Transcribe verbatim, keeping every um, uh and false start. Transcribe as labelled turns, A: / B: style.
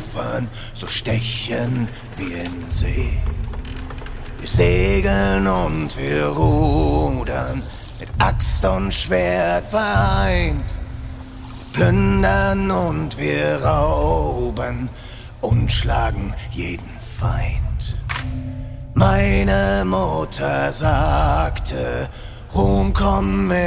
A: Ufern, so stechen wir in See. Wir segeln und wir rudern, mit Axt und Schwert vereint. Wir plündern und wir rauben und schlagen jeden Feind. Meine Mutter sagte, Ruhm komm